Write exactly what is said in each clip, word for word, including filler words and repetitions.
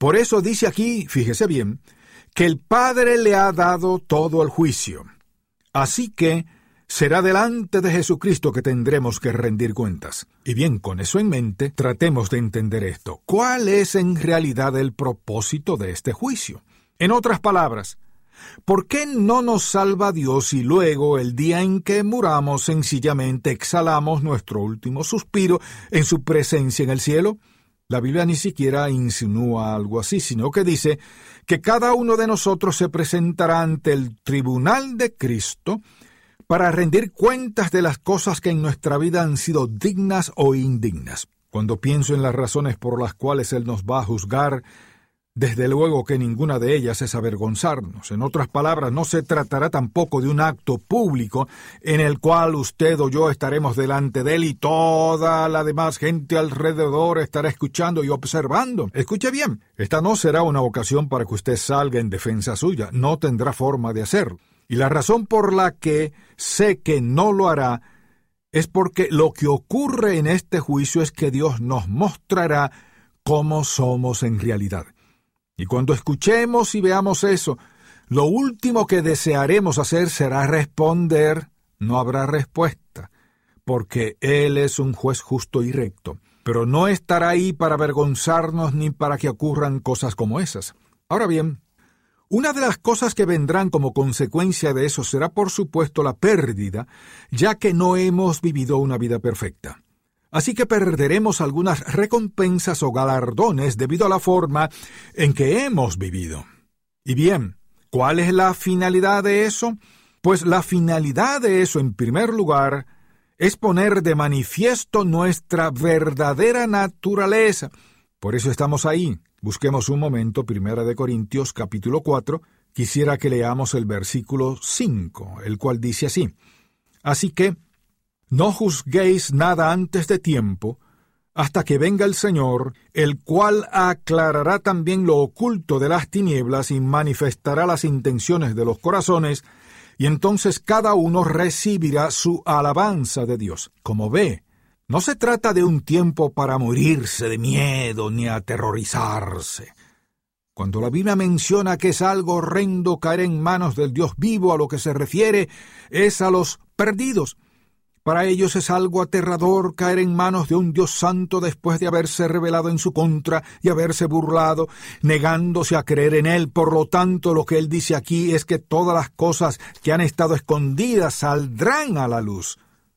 Por eso dice aquí, fíjese bien, que el Padre le ha dado todo el juicio. Así que será delante de Jesucristo que tendremos que rendir cuentas. Y bien, con eso en mente, tratemos de entender esto. ¿Cuál es en realidad el propósito de este juicio? En otras palabras, ¿por qué no nos salva Dios y luego, el día en que muramos, sencillamente exhalamos nuestro último suspiro en su presencia en el cielo? La Biblia ni siquiera insinúa algo así, sino que dice que cada uno de nosotros se presentará ante el tribunal de Cristo para rendir cuentas de las cosas que en nuestra vida han sido dignas o indignas. Cuando pienso en las razones por las cuales Él nos va a juzgar, desde luego que ninguna de ellas es avergonzarnos. En otras palabras, no se tratará tampoco de un acto público en el cual usted o yo estaremos delante de Él y toda la demás gente alrededor estará escuchando y observando. Escuche bien, esta no será una ocasión para que usted salga en defensa suya. No tendrá forma de hacerlo. Y la razón por la que sé que no lo hará es porque lo que ocurre en este juicio es que Dios nos mostrará cómo somos en realidad. Y cuando escuchemos y veamos eso, lo último que desearemos hacer será responder. No habrá respuesta, porque Él es un juez justo y recto. Pero no estará ahí para avergonzarnos ni para que ocurran cosas como esas. Ahora bien, una de las cosas que vendrán como consecuencia de eso será, por supuesto, la pérdida, ya que no hemos vivido una vida perfecta. Así que perderemos algunas recompensas o galardones debido a la forma en que hemos vivido. Y bien, ¿cuál es la finalidad de eso? Pues la finalidad de eso, en primer lugar, es poner de manifiesto nuestra verdadera naturaleza. Por eso estamos ahí. Busquemos un momento, Primera de Corintios, capítulo cuatro. Quisiera que leamos el versículo cinco, el cual dice así: Así que, no juzguéis nada antes de tiempo, hasta que venga el Señor, el cual aclarará también lo oculto de las tinieblas y manifestará las intenciones de los corazones, y entonces cada uno recibirá su alabanza de Dios. Como ve, no se trata de un tiempo para morirse de miedo ni aterrorizarse. Cuando la Biblia menciona que es algo horrendo caer en manos del Dios vivo, a lo que se refiere es a los perdidos. Para ellos es algo aterrador caer en manos de un Dios santo después de haberse rebelado en su contra y haberse burlado, negándose a creer en Él. Por lo tanto, lo que Él dice aquí es que todas las cosas que han estado escondidas saldrán a la luz.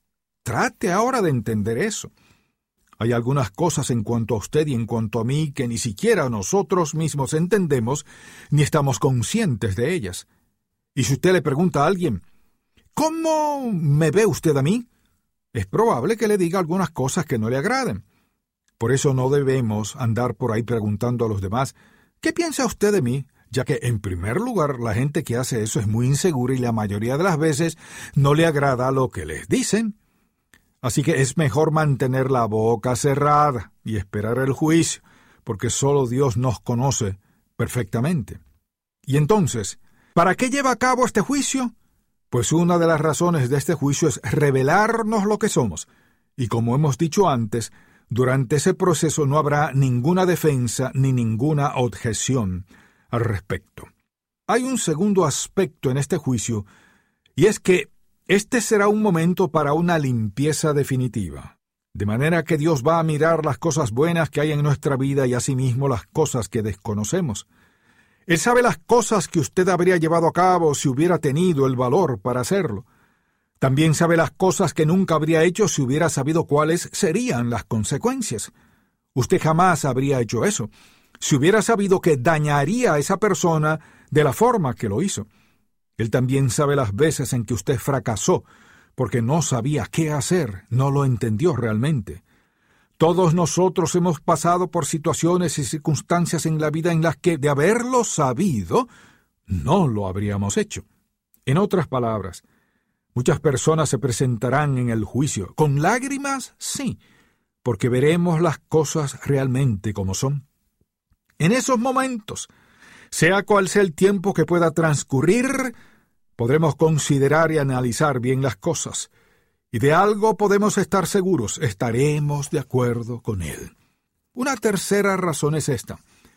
Trate ahora de entender eso. Hay algunas cosas en cuanto a usted y en cuanto a mí que ni siquiera nosotros mismos entendemos ni estamos conscientes de ellas. Y si usted le pregunta a alguien, ¿cómo me ve usted a mí?, es probable que le diga algunas cosas que no le agraden. Por eso no debemos andar por ahí preguntando a los demás, ¿qué piensa usted de mí?, ya que, en primer lugar, la gente que hace eso es muy insegura y la mayoría de las veces no le agrada lo que les dicen. Así que es mejor mantener la boca cerrada y esperar el juicio, porque solo Dios nos conoce perfectamente. Y entonces, ¿para qué lleva a cabo este juicio? Pues una de las razones de este juicio es revelarnos lo que somos. Y como hemos dicho antes, durante ese proceso no habrá ninguna defensa ni ninguna objeción al respecto. Hay un segundo aspecto en este juicio, y es que este será un momento para una limpieza definitiva. De manera que Dios va a mirar las cosas buenas que hay en nuestra vida y asimismo las cosas que desconocemos. Él sabe las cosas que usted habría llevado a cabo si hubiera tenido el valor para hacerlo. También sabe las cosas que nunca habría hecho si hubiera sabido cuáles serían las consecuencias. Usted jamás habría hecho eso, si hubiera sabido que dañaría a esa persona de la forma que lo hizo. Él también sabe las veces en que usted fracasó, porque no sabía qué hacer, no lo entendió realmente. Todos nosotros hemos pasado por situaciones y circunstancias en la vida en las que, de haberlo sabido, no lo habríamos hecho. En otras palabras, muchas personas se presentarán en el juicio. ¿Con lágrimas? Sí, porque veremos las cosas realmente como son. En esos momentos, sea cual sea el tiempo que pueda transcurrir, podremos considerar y analizar bien las cosas. Y de algo podemos estar seguros, estaremos de acuerdo con Él. Una tercera razón es esta.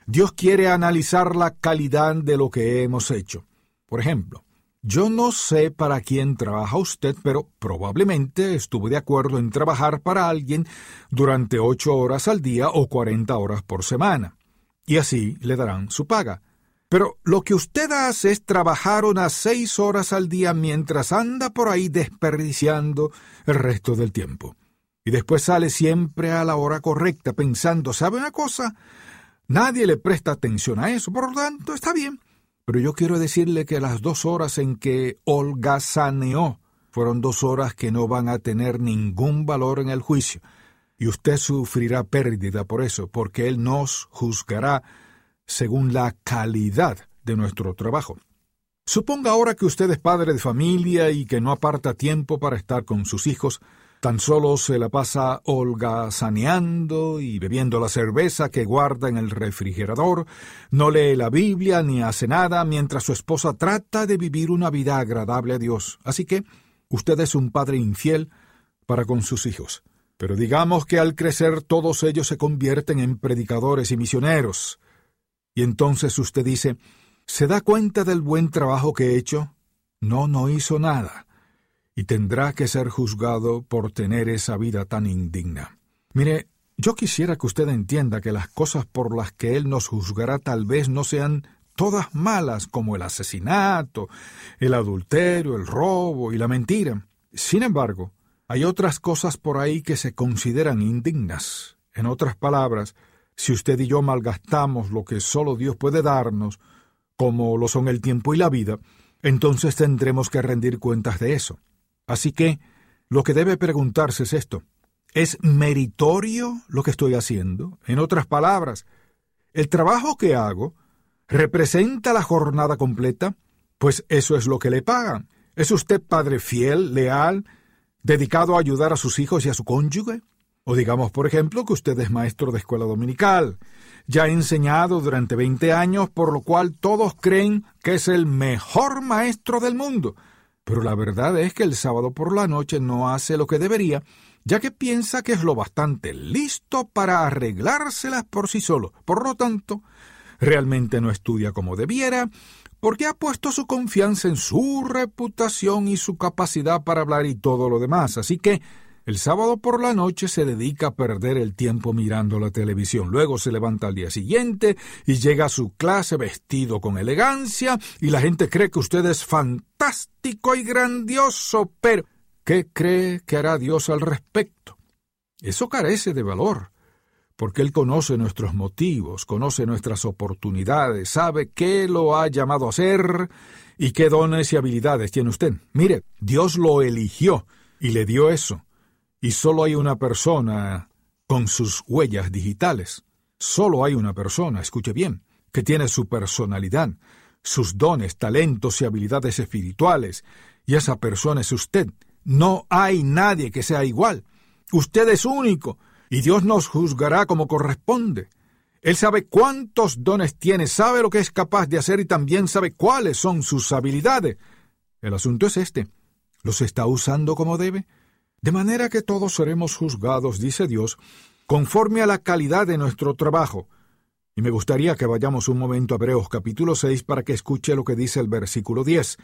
Dios quiere analizar la calidad de lo que hemos hecho. Por ejemplo, yo no sé para quién trabaja usted, pero probablemente estuvo de acuerdo en trabajar para alguien durante ocho horas al día o cuarenta horas por semana, y así le darán su paga. Pero lo que usted hace es trabajar unas seis horas al día mientras anda por ahí desperdiciando el resto del tiempo. Y después sale siempre a la hora correcta pensando, ¿sabe una cosa? Nadie le presta atención a eso, por lo tanto está bien. Pero yo quiero decirle que las dos horas en que holgazaneó fueron dos horas que no van a tener ningún valor en el juicio. Y usted sufrirá pérdida por eso, porque Él nos juzgará según la calidad de nuestro trabajo. Suponga ahora que usted es padre de familia y que no aparta tiempo para estar con sus hijos, tan solo se la pasa holgazaneando y bebiendo la cerveza que guarda en el refrigerador, no lee la Biblia ni hace nada mientras su esposa trata de vivir una vida agradable a Dios. Así que usted es un padre infiel para con sus hijos. Pero digamos que al crecer todos ellos se convierten en predicadores y misioneros. Y entonces usted dice, ¿se da cuenta del buen trabajo que he hecho? No, no hizo nada. Y tendrá que ser juzgado por tener esa vida tan indigna. Mire, yo quisiera que usted entienda que las cosas por las que Él nos juzgará tal vez no sean todas malas, como el asesinato, el adulterio, el robo y la mentira. Sin embargo, hay otras cosas por ahí que se consideran indignas. En otras palabras, si usted y yo malgastamos lo que solo Dios puede darnos, como lo son el tiempo y la vida, entonces tendremos que rendir cuentas de eso. Así que, lo que debe preguntarse es esto. ¿Es meritorio lo que estoy haciendo? En otras palabras, ¿el trabajo que hago representa la jornada completa? Pues eso es lo que le pagan. ¿Es usted padre fiel, leal, dedicado a ayudar a sus hijos y a su cónyuge? O digamos, por ejemplo, que usted es maestro de escuela dominical. Ya ha enseñado durante veinte años, por lo cual todos creen que es el mejor maestro del mundo. Pero la verdad es que el sábado por la noche no hace lo que debería, ya que piensa que es lo bastante listo para arreglárselas por sí solo. Por lo tanto, realmente no estudia como debiera, porque ha puesto su confianza en su reputación y su capacidad para hablar y todo lo demás. Así que el sábado por la noche se dedica a perder el tiempo mirando la televisión. Luego se levanta al día siguiente y llega a su clase vestido con elegancia y la gente cree que usted es fantástico y grandioso. Pero, ¿qué cree que hará Dios al respecto? Eso carece de valor, porque Él conoce nuestros motivos, conoce nuestras oportunidades, sabe qué lo ha llamado a hacer y qué dones y habilidades tiene usted. Mire, Dios lo eligió y le dio eso. Y solo hay una persona con sus huellas digitales. Solo hay una persona, escuche bien, que tiene su personalidad, sus dones, talentos y habilidades espirituales. Y esa persona es usted. No hay nadie que sea igual. Usted es único, y Dios nos juzgará como corresponde. Él sabe cuántos dones tiene, sabe lo que es capaz de hacer y también sabe cuáles son sus habilidades. El asunto es este. ¿Los está usando como debe? De manera que todos seremos juzgados, dice Dios, conforme a la calidad de nuestro trabajo. Y me gustaría que vayamos un momento a Hebreos capítulo seis para que escuche lo que dice el versículo diez.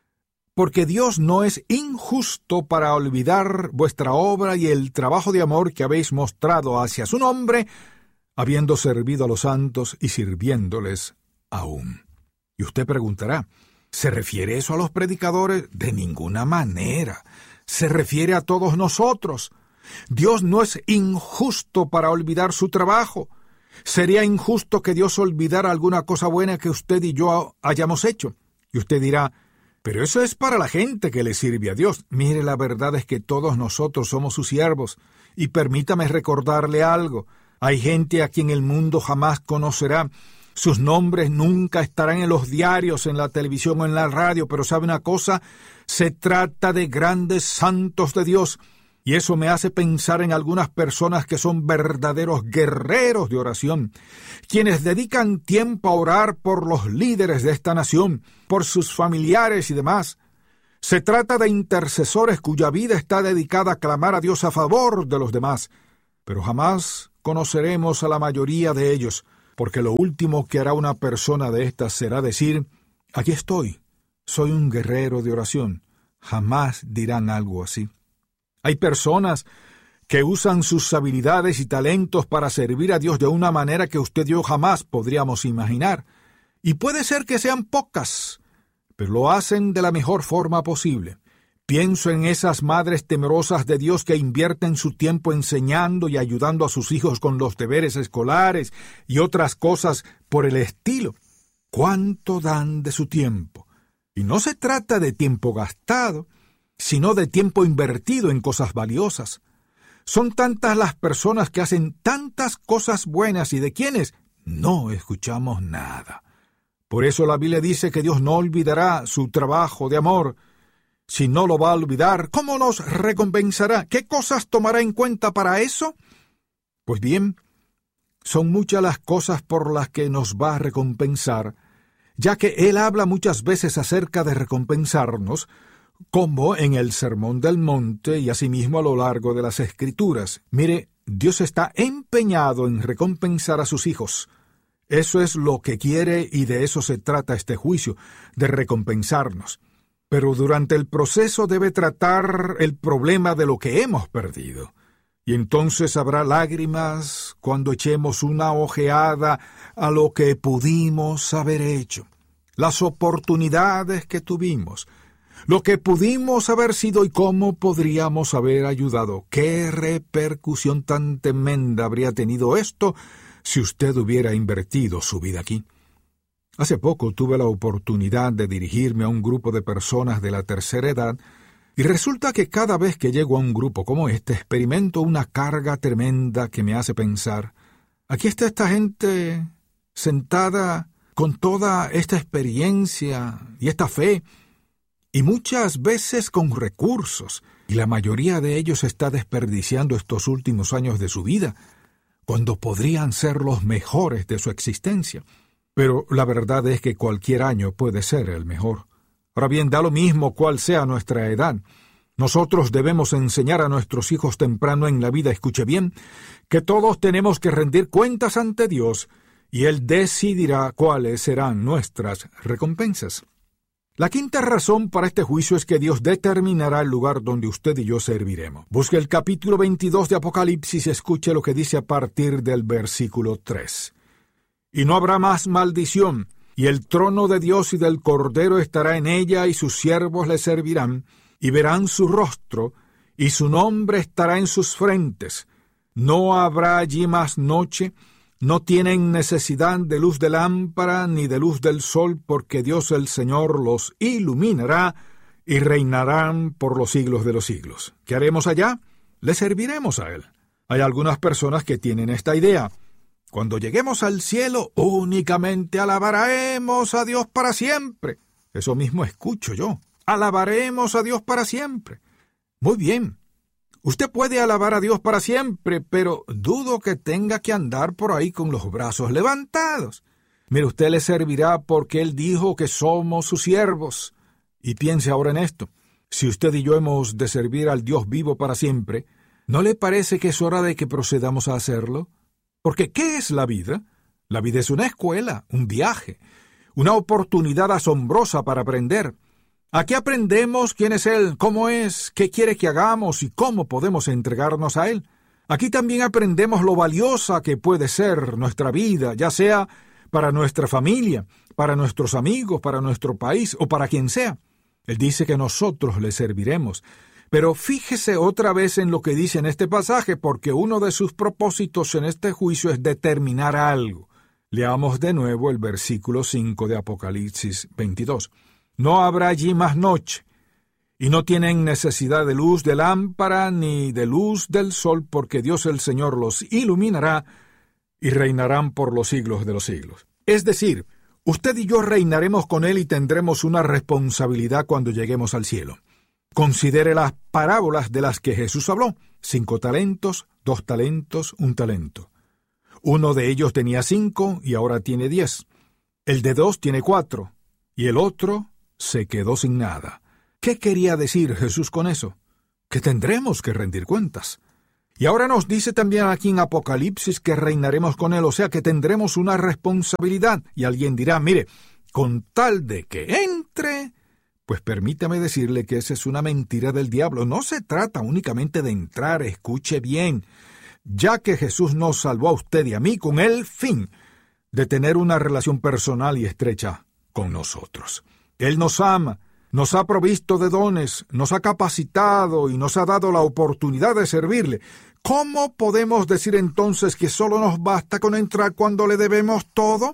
Porque Dios no es injusto para olvidar vuestra obra y el trabajo de amor que habéis mostrado hacia su nombre, habiendo servido a los santos y sirviéndoles aún. Y usted preguntará, ¿se refiere eso a los predicadores? De ninguna manera. Se refiere a todos nosotros. Dios no es injusto para olvidar su trabajo. Sería injusto que Dios olvidara alguna cosa buena que usted y yo hayamos hecho. Y usted dirá, pero eso es para la gente que le sirve a Dios. Mire, la verdad es que todos nosotros somos sus siervos. Y permítame recordarle algo. Hay gente a quien el mundo jamás conocerá. Sus nombres nunca estarán en los diarios, en la televisión o en la radio, pero ¿sabe una cosa? Se trata de grandes santos de Dios, y eso me hace pensar en algunas personas que son verdaderos guerreros de oración, quienes dedican tiempo a orar por los líderes de esta nación, por sus familiares y demás. Se trata de intercesores cuya vida está dedicada a clamar a Dios a favor de los demás, pero jamás conoceremos a la mayoría de ellos, porque lo último que hará una persona de estas será decir: aquí estoy, soy un guerrero de oración. Jamás dirán algo así. Hay personas que usan sus habilidades y talentos para servir a Dios de una manera que usted y yo jamás podríamos imaginar. Y puede ser que sean pocas, pero lo hacen de la mejor forma posible. Pienso en esas madres temerosas de Dios que invierten su tiempo enseñando y ayudando a sus hijos con los deberes escolares y otras cosas por el estilo. ¿Cuánto dan de su tiempo? Y no se trata de tiempo gastado, sino de tiempo invertido en cosas valiosas. Son tantas las personas que hacen tantas cosas buenas y de quienes no escuchamos nada. Por eso la Biblia dice que Dios no olvidará su trabajo de amor. Si no lo va a olvidar, ¿cómo nos recompensará? ¿Qué cosas tomará en cuenta para eso? Pues bien, son muchas las cosas por las que nos va a recompensar, ya que Él habla muchas veces acerca de recompensarnos, como en el Sermón del Monte y asimismo a lo largo de las Escrituras. Mire, Dios está empeñado en recompensar a sus hijos. Eso es lo que quiere y de eso se trata este juicio, de recompensarnos. Pero durante el proceso debe tratar el problema de lo que hemos perdido. Y entonces habrá lágrimas cuando echemos una ojeada a lo que pudimos haber hecho, las oportunidades que tuvimos, lo que pudimos haber sido y cómo podríamos haber ayudado. ¿Qué repercusión tan tremenda habría tenido esto si usted hubiera invertido su vida aquí? Hace poco tuve la oportunidad de dirigirme a un grupo de personas de la tercera edad, y resulta que cada vez que llego a un grupo como este experimento una carga tremenda que me hace pensar: aquí está esta gente sentada con toda esta experiencia y esta fe, y muchas veces con recursos, y la mayoría de ellos está desperdiciando estos últimos años de su vida, cuando podrían ser los mejores de su existencia. Pero la verdad es que cualquier año puede ser el mejor. Ahora bien, da lo mismo cuál sea nuestra edad. Nosotros debemos enseñar a nuestros hijos temprano en la vida, escuche bien, que todos tenemos que rendir cuentas ante Dios, y Él decidirá cuáles serán nuestras recompensas. La quinta razón para este juicio es que Dios determinará el lugar donde usted y yo serviremos. Busque el capítulo veintidós de Apocalipsis y escuche lo que dice a partir del versículo tres. Y no habrá más maldición, y el trono de Dios y del Cordero estará en ella, y sus siervos le servirán, y verán su rostro, y su nombre estará en sus frentes. No habrá allí más noche, no tienen necesidad de luz de lámpara ni de luz del sol, porque Dios el Señor los iluminará, y reinarán por los siglos de los siglos. ¿Qué haremos allá? Le serviremos a Él. Hay algunas personas que tienen esta idea: cuando lleguemos al cielo, únicamente alabaremos a Dios para siempre. Eso mismo escucho yo. Alabaremos a Dios para siempre. Muy bien. Usted puede alabar a Dios para siempre, pero dudo que tenga que andar por ahí con los brazos levantados. Mire, usted le servirá porque Él dijo que somos sus siervos. Y piense ahora en esto. Si usted y yo hemos de servir al Dios vivo para siempre, ¿no le parece que es hora de que procedamos a hacerlo? Porque ¿qué es la vida? La vida es una escuela, un viaje, una oportunidad asombrosa para aprender. Aquí aprendemos quién es Él, cómo es, qué quiere que hagamos y cómo podemos entregarnos a Él. Aquí también aprendemos lo valiosa que puede ser nuestra vida, ya sea para nuestra familia, para nuestros amigos, para nuestro país o para quien sea. Él dice que nosotros le serviremos. Pero fíjese otra vez en lo que dice en este pasaje, porque uno de sus propósitos en este juicio es determinar algo. Leamos de nuevo el versículo cinco de Apocalipsis veintidós. No habrá allí más noche, y no tienen necesidad de luz de lámpara ni de luz del sol, porque Dios el Señor los iluminará y reinarán por los siglos de los siglos. Es decir, usted y yo reinaremos con Él y tendremos una responsabilidad cuando lleguemos al cielo. Considere las parábolas de las que Jesús habló: cinco talentos, dos talentos, un talento. Uno de ellos tenía cinco y ahora tiene diez. El de dos tiene cuatro y el otro se quedó sin nada. ¿Qué quería decir Jesús con eso? Que tendremos que rendir cuentas. Y ahora nos dice también aquí en Apocalipsis que reinaremos con Él, o sea que tendremos una responsabilidad. Y alguien dirá, mire, con tal de que entre, pues permítame decirle que esa es una mentira del diablo. No se trata únicamente de entrar, escuche bien, ya que Jesús nos salvó a usted y a mí con el fin de tener una relación personal y estrecha con nosotros. Él nos ama, nos ha provisto de dones, nos ha capacitado y nos ha dado la oportunidad de servirle. ¿Cómo podemos decir entonces que solo nos basta con entrar cuando le debemos todo?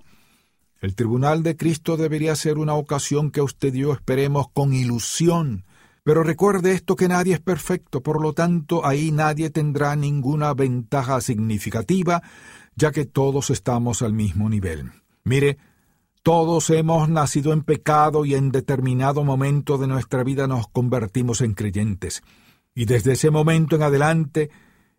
El tribunal de Cristo debería ser una ocasión que usted y yo esperemos con ilusión. Pero recuerde esto, que nadie es perfecto, por lo tanto ahí nadie tendrá ninguna ventaja significativa, ya que todos estamos al mismo nivel. Mire, todos hemos nacido en pecado y en determinado momento de nuestra vida nos convertimos en creyentes. Y desde ese momento en adelante,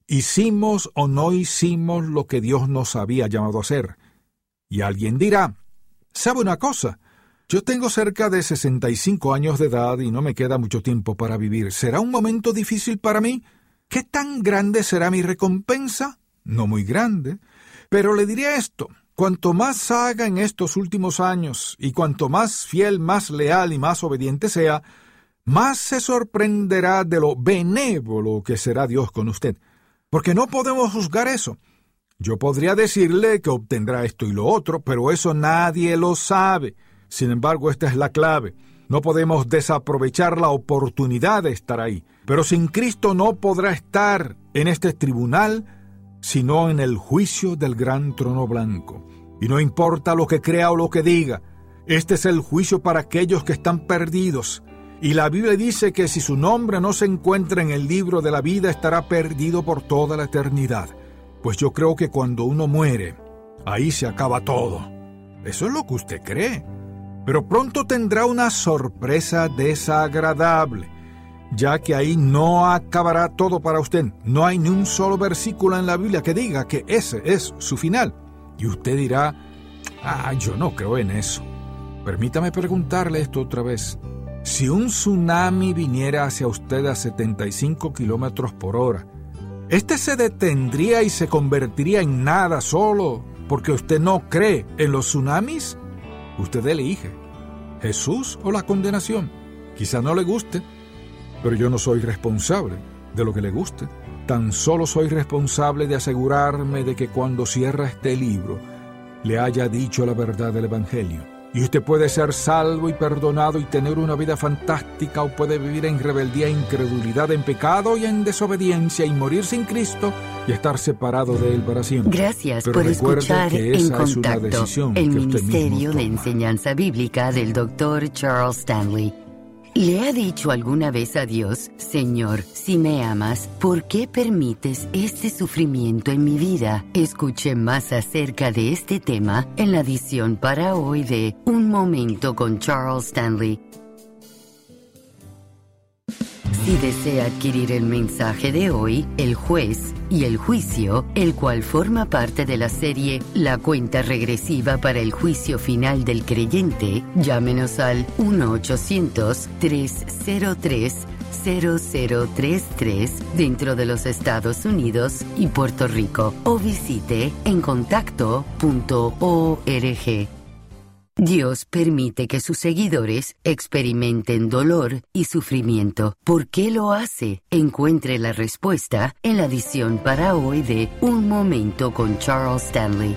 hicimos o no hicimos lo que Dios nos había llamado a hacer. Y alguien dirá, ¿sabe una cosa? Yo tengo cerca de sesenta y cinco años de edad y no me queda mucho tiempo para vivir. ¿Será un momento difícil para mí? ¿Qué tan grande será mi recompensa? No muy grande. Pero le diré esto, cuanto más haga en estos últimos años y cuanto más fiel, más leal y más obediente sea, más se sorprenderá de lo benévolo que será Dios con usted. Porque no podemos juzgar eso. Yo podría decirle que obtendrá esto y lo otro, pero eso nadie lo sabe. Sin embargo, esta es la clave. No podemos desaprovechar la oportunidad de estar ahí. Pero sin Cristo no podrá estar en este tribunal, sino en el juicio del gran trono blanco. Y no importa lo que crea o lo que diga, este es el juicio para aquellos que están perdidos. Y la Biblia dice que si su nombre no se encuentra en el libro de la vida, estará perdido por toda la eternidad. Pues yo creo que cuando uno muere, ahí se acaba todo. Eso es lo que usted cree. Pero pronto tendrá una sorpresa desagradable, ya que ahí no acabará todo para usted. No hay ni un solo versículo en la Biblia que diga que ese es su final. Y usted dirá, ah, yo no creo en eso. Permítame preguntarle esto otra vez. Si un tsunami viniera hacia usted a setenta y cinco kilómetros por hora, ¿este se detendría y se convertiría en nada solo porque usted no cree en los tsunamis? Usted elige, ¿Jesús o la condenación? Quizá no le guste, pero yo no soy responsable de lo que le guste. Tan solo soy responsable de asegurarme de que cuando cierra este libro le haya dicho la verdad del Evangelio. Y usted puede ser salvo y perdonado y tener una vida fantástica, o puede vivir en rebeldía, incredulidad, en pecado y en desobediencia y morir sin Cristo y estar separado de Él para siempre. Gracias Pero por escuchar En Contacto, el Ministerio de Enseñanza Bíblica del doctor Charles Stanley. ¿Le ha dicho alguna vez a Dios, Señor, si me amas, ¿por qué permites este sufrimiento en mi vida? Escuche más acerca de este tema en la edición para hoy de Un Momento con Charles Stanley. Si desea adquirir el mensaje de hoy, El Juez y el Juicio, el cual forma parte de la serie La Cuenta Regresiva para el Juicio Final del Creyente, llámenos al uno ochocientos, tres cero tres, cero cero tres tres dentro de los Estados Unidos y Puerto Rico o visite en contacto punto org. Dios permite que sus seguidores experimenten dolor y sufrimiento. ¿Por qué lo hace? Encuentre la respuesta en la edición para hoy de Un Momento con Charles Stanley.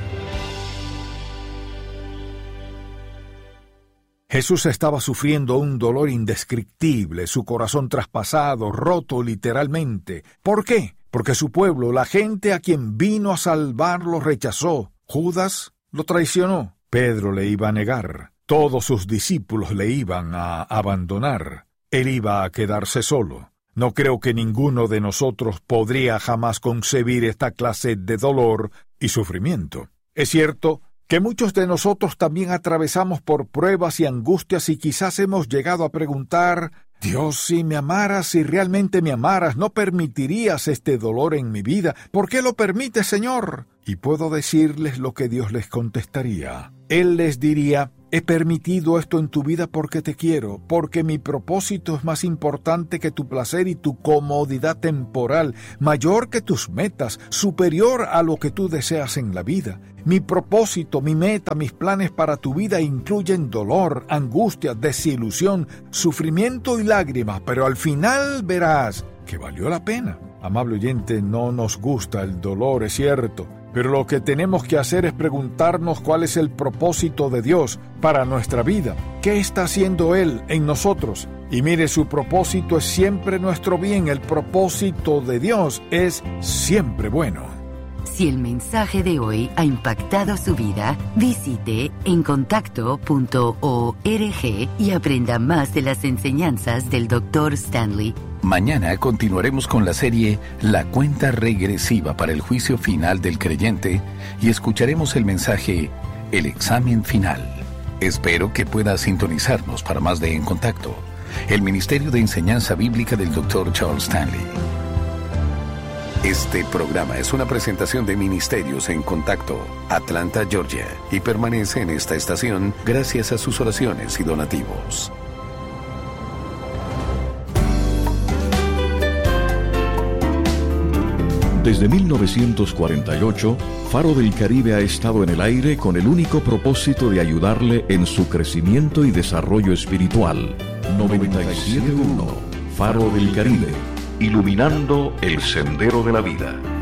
Jesús estaba sufriendo un dolor indescriptible, su corazón traspasado, roto literalmente. ¿Por qué? Porque su pueblo, la gente a quien vino a salvar, lo rechazó. Judas lo traicionó. Pedro le iba a negar, todos sus discípulos le iban a abandonar, él iba a quedarse solo. No creo que ninguno de nosotros podría jamás concebir esta clase de dolor y sufrimiento. Es cierto que muchos de nosotros también atravesamos por pruebas y angustias y quizás hemos llegado a preguntar, Dios, si me amaras, si realmente me amaras, ¿no permitirías este dolor en mi vida? ¿Por qué lo permites, Señor? Y puedo decirles lo que Dios les contestaría. Él les diría: he permitido esto en tu vida porque te quiero, porque mi propósito es más importante que tu placer y tu comodidad temporal, mayor que tus metas, superior a lo que tú deseas en la vida. Mi propósito, mi meta, mis planes para tu vida incluyen dolor, angustia, desilusión, sufrimiento y lágrimas, pero al final verás que valió la pena. Amable oyente, no nos gusta el dolor, es cierto, pero lo que tenemos que hacer es preguntarnos cuál es el propósito de Dios para nuestra vida. ¿Qué está haciendo Él en nosotros? Y mire, su propósito es siempre nuestro bien. El propósito de Dios es siempre bueno. Si el mensaje de hoy ha impactado su vida, visite encontacto punto org y aprenda más de las enseñanzas del doctor Stanley. Mañana continuaremos con la serie La cuenta regresiva para el juicio final del creyente y escucharemos el mensaje El examen final. Espero que pueda sintonizarnos para más de En Contacto, el Ministerio de Enseñanza Bíblica del doctor Charles Stanley. Este programa es una presentación de Ministerios en Contacto, Atlanta, Georgia, y permanece en esta estación gracias a sus oraciones y donativos. Desde mil novecientos cuarenta y ocho, Faro del Caribe ha estado en el aire con el único propósito de ayudarle en su crecimiento y desarrollo espiritual. noventa y siete punto uno Faro del Caribe, iluminando el sendero de la vida.